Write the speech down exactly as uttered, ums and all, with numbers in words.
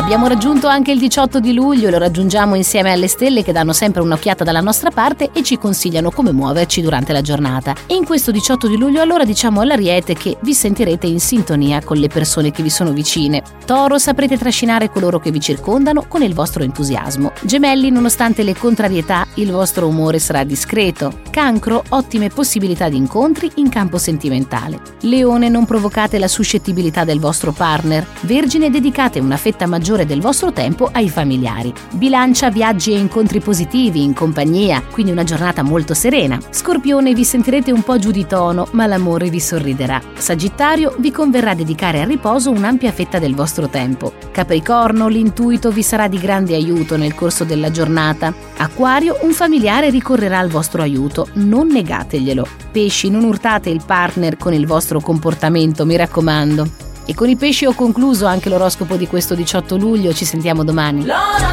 Abbiamo raggiunto anche il diciotto di luglio e lo raggiungiamo insieme alle stelle che danno sempre un'occhiata dalla nostra parte e ci consigliano come muoverci durante la giornata. E in questo diciotto di luglio allora diciamo all'Ariete che vi sentirete in sintonia con le persone che vi sono vicine. Toro, saprete trascinare coloro che vi circondano con il vostro entusiasmo. Gemelli, nonostante le contrarietà, il vostro umore sarà discreto. Cancro, ottime possibilità di incontri in campo sentimentale. Leone, non provocate la suscettibilità del vostro partner. Vergine, dedicate una fetta maggiore del vostro tempo ai familiari. Bilancia, viaggi e incontri positivi in compagnia, quindi una giornata molto serena. Scorpione, vi sentirete un po' giù di tono, ma l'amore vi sorriderà. Sagittario, vi converrà dedicare al riposo un'ampia fetta del vostro tempo. Capricorno, l'intuito vi sarà di grande aiuto nel corso della giornata. Acquario, un familiare ricorrerà al vostro aiuto, non negateglielo. Pesci, non urtate il partner con il vostro comportamento, mi raccomando. E con i pesci ho concluso anche l'oroscopo di questo diciotto luglio, ci sentiamo domani.